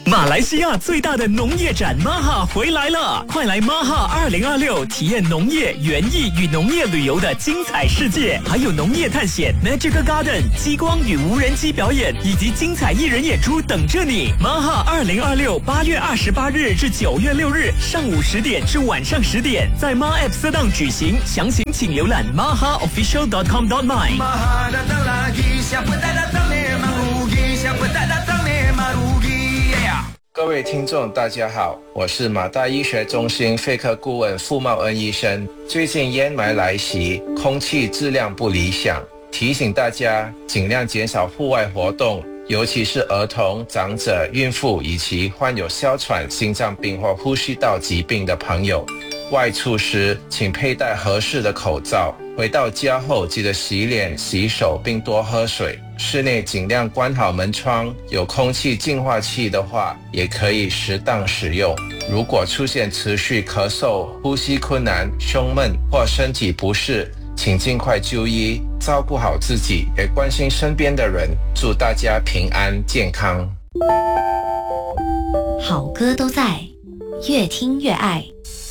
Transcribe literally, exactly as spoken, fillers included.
马来西亚最大的农业展 M A H A 回来了，快来 M A H A 二零二六体验农业、园艺与农业旅游的精彩世界，还有农业探险、Magical Garden、激光与无人机表演以及精彩艺人演出等着你。M A H A 二零二六八月二十八日至九月六日上午十点至晚上十点，在 M A App 色档举行，详情请浏览 m a h a official dot com dot my。 各位听众大家好，我是马大医学中心肺科顾问傅茂恩医生。最近烟霾来袭，空气质量不理想，提醒大家尽量减少户外活动，尤其是儿童、长者、孕妇以及患有哮喘、心脏病或呼吸道疾病的朋友。外出时请佩戴合适的口罩，回到家后记得洗脸、洗手并多喝水。室内尽量关好门窗，有空气净化器的话也可以适当使用。如果出现持续咳嗽、呼吸困难、胸闷或身体不适，请尽快就医，照顾好自己，也关心身边的人。祝大家平安健康。 好歌都在，越听越爱。